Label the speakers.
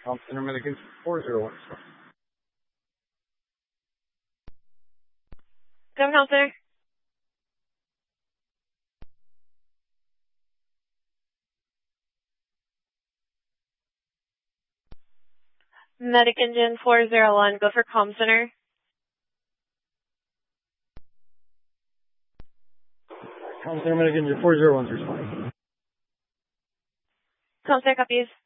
Speaker 1: Com Center Medic Engine 401.
Speaker 2: Come Com Center. Medic Engine 401, go for Com Center.
Speaker 1: Com Center Medic Engine 401's responding.
Speaker 2: Com Center copies.